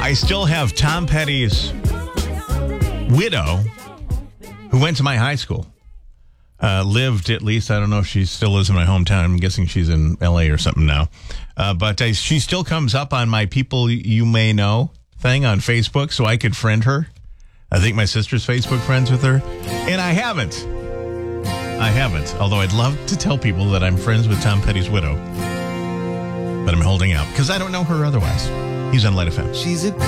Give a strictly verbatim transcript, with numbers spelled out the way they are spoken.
I still have Tom Petty's widow, who went to my high school, uh, lived at least, I don't know if she still lives in my hometown. I'm guessing she's in L A or something now. Uh, but I, she still comes up on my people you may know thing on Facebook, so I could friend her. I think my sister's Facebook friends with her. And I haven't. I haven't. Although I'd love to tell people that I'm friends with Tom Petty's widow. But I'm holding out because I don't know her otherwise. He's on Light F M. She's a